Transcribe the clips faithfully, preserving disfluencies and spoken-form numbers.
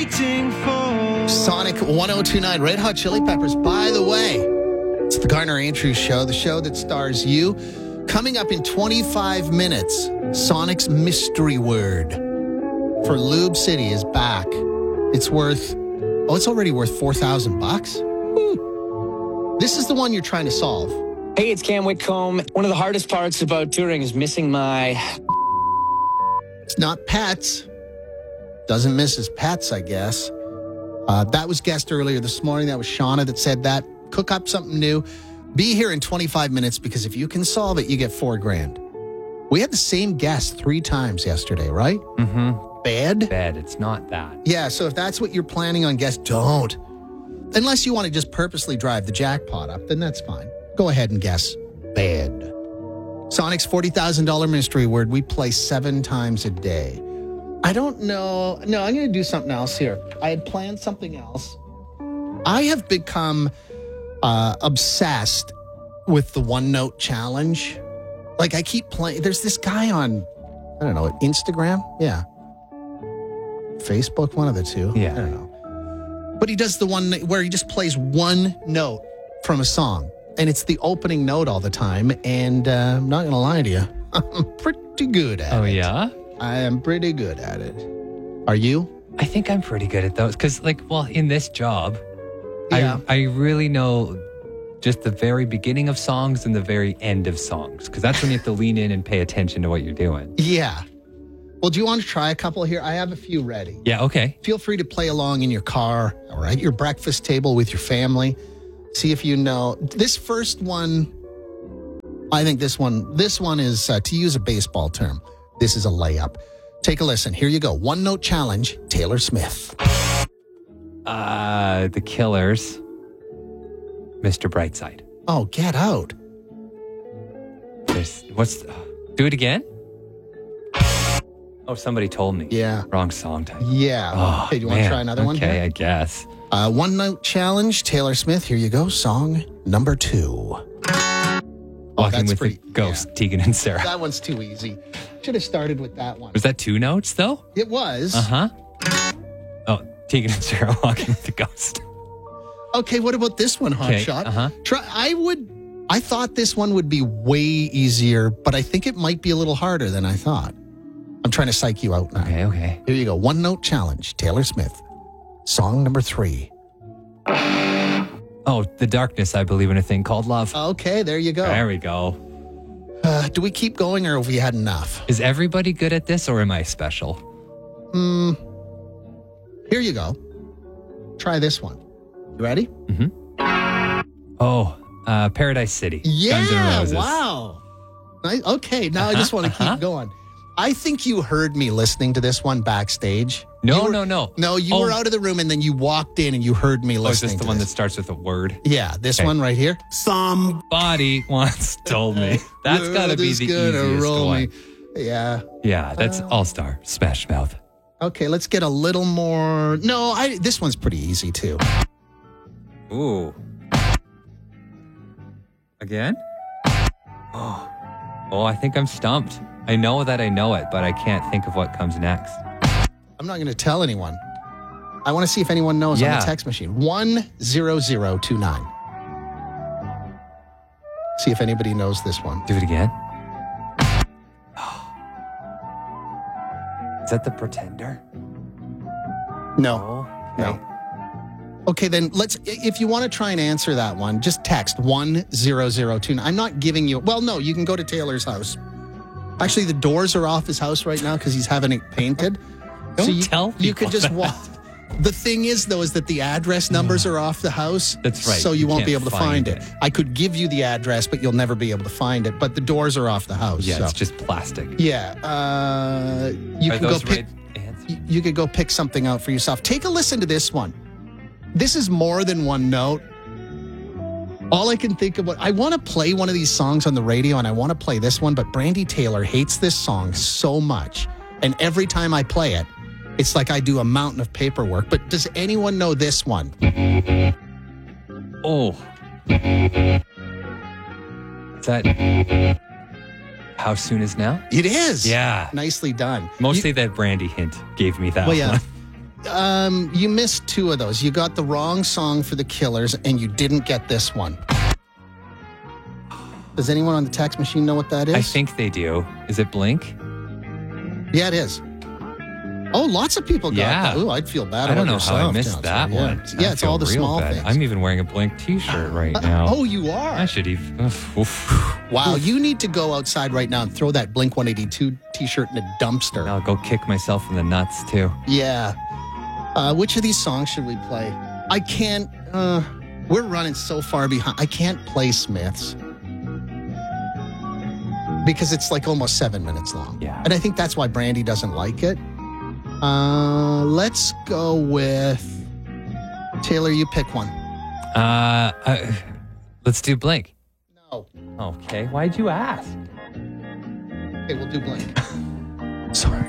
Sonic one oh two point nine, Red Hot Chili Peppers. By the way, it's the Garner Andrews Show, the show that stars you. Coming up in twenty-five minutes, Sonic's mystery word for Lube City is back. It's worth, oh, it's already worth four thousand bucks? Woo. This is the one you're trying to solve. Hey, it's Cam Whitcomb. One of the hardest parts about touring is missing my... It's not pets. Doesn't miss his pets, I guess. Uh, that was guessed earlier this morning. That was Shauna that said that. Cook up something new. Be here in twenty-five minutes because if you can solve it, you get four grand. We had the same guess three times yesterday, right? Mm-hmm. Bad? Bad. It's not that. Yeah, so if that's what you're planning on guess, don't. Unless you want to just purposely drive the jackpot up, then that's fine. Go ahead and guess bad. Sonic's forty thousand dollars mystery word we play seven times a day. I don't know. No, I'm going to do something else here. I had planned something else. I have become uh, obsessed with the one note challenge. Like I keep playing. There's this guy on, I don't know, Instagram. Yeah. Facebook, one of the two. Yeah. I don't know. But he does the one where he just plays one note from a song. And it's the opening note all the time. And uh, I'm not going to lie to you. I'm pretty good at Oh, it. Oh, yeah? I am pretty good at it. Are you? I think I'm pretty good at those. Because, like, well, in this job, Yeah. I, I really know just the very beginning of songs and the very end of songs. Because that's when you have to lean in and pay attention to what you're doing. Yeah. Well, do you want to try a couple here? I have a few ready. Yeah, okay. Feel free to play along in your car or at your breakfast table with your family. See if you know. This first one, I think this one, this one is, uh, to use a baseball term, this is a layup. Take a listen. Here you go. One note challenge, Taylor Swift. Uh, The Killers, Mister Brightside. Oh, get out. There's, what's, do it again? Oh, somebody told me. Yeah. Wrong song title. Yeah. Oh, Hey, do you want man. to try another one? Okay, here? I guess. Uh, one note challenge, Taylor Swift. Here you go. Song number two. Walking that's with pretty- the Ghost, yeah. Tegan and Sarah. That one's too easy. Should have started with that one. Was that two notes, though? It was. Uh-huh. Oh, Tegan and Sarah walking with the ghost. Okay, what about this one, Hot Okay, Shot? uh-huh. Try. I would. I thought this one would be way easier, but I think it might be a little harder than I thought. I'm trying to psych you out now. Okay, okay. Here you go. One note challenge, Taylor Swift. Song number three. Oh, The Darkness, I Believe in a Thing Called Love. Okay, there you go. There we go. Uh, do we keep going or have we had enough? Is everybody good at this or am I special? Hmm. Here you go. Try this one. You ready? Oh, uh, Paradise City. Yeah. Guns N' Roses. Wow. Nice. Okay, now I just want to uh-huh. keep going. I think you heard me listening to this one backstage. No, You were- no, no. No, you Oh. were out of the room and then you walked in and you heard me Oh, is listening this the to one that this. starts with a word? Yeah, this Okay. one right here. Some Body once told me. That's got to be is the gonna easiest roll one. me. Yeah. Yeah, that's All-Star. Smash Mouth. Okay, let's get a little more. No, I. This one's pretty easy too. Ooh. Again? Oh. Oh, I think I'm stumped. I know that I know it, but I can't think of what comes next. I'm not going to tell anyone. I want to see if anyone knows on Yeah. the text machine. One zero zero two nine. See if anybody knows this one. Do it again. Is that The Pretender? No. Oh, No. Okay, then let's, if you want to try and answer that one, just text one zero zero two nine. I'm not giving you, well, no, you can go to Taylor's house. Actually, the doors are off his house right now because he's having it painted. Don't you, tell You could people just that. walk. The thing is, though, is that the address numbers are off the house. That's right. So you, You won't be can't able to find, find it. it. I could give you the address, but you'll never be able to find it. But the doors are off the house. Yeah, so. it's just plastic. Yeah. Uh, you Are can go those pick. right answers? you- You could go pick something out for yourself. Take a listen to this one. This is more than one note. All I can think of, what I want to play one of these songs on the radio, and I want to play this one, but Brandy Taylor hates this song so much. And every time I play it, it's like I do a mountain of paperwork. But does anyone know this one? Oh. Is that How Soon Is Now? It is. Yeah. Nicely done. Mostly that Brandy hint gave me that Well, yeah. one. um, you missed two of those. You got the wrong song for the Killers, and you didn't get this one. Does anyone on the text machine know what that is? I think they do. Is it Blink? Yeah, it is. Oh, lots of people got Yeah. that. Ooh, I'd feel bad I about don't know yourself. how I missed Yeah, that yeah. one. Yeah, I it's feel all the real small bad. things. I'm even wearing a Blink t-shirt right now. Oh, you are? I should even... Oof. Wow, you need to go outside right now and throw that Blink one eighty-two t-shirt in a dumpster. I'll go kick myself in the nuts, too. Yeah. Uh, which of these songs should we play? I can't... Uh, we're running so far behind. I can't play Smiths. Because it's like almost seven minutes long. Yeah. And I think that's why Brandy doesn't like it. Uh, let's go with... Taylor, you pick one. Uh, uh, let's do Blink. No. Okay, why'd you ask? Okay, we'll do Blink. Sorry.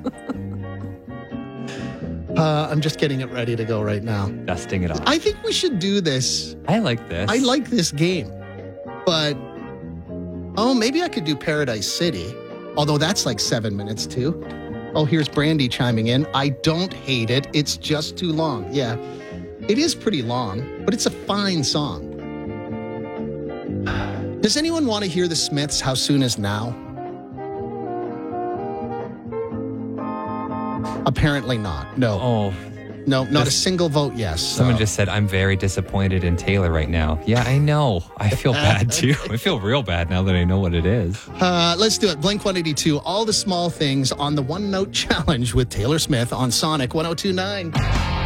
Uh, I'm just getting it ready to go right now. Dusting it off. I think we should do this. I like this. I like this game. But, oh, maybe I could do Paradise City. Although that's like seven minutes too. Oh, here's Brandy chiming in. I don't hate it. It's just too long. Yeah, it is pretty long, but it's a fine song. Does anyone want to hear the Smiths? How Soon Is Now? Apparently not. No. Oh, No, not This- a single vote yes. someone So- just said, I'm very disappointed in Taylor right now. Yeah, I know. I feel bad too. I feel real bad now that I know what it is. Uh, let's do it. Blink one eighty-two, All the Small Things on the One Note Challenge with Taylor Smith on Sonic one oh two point nine.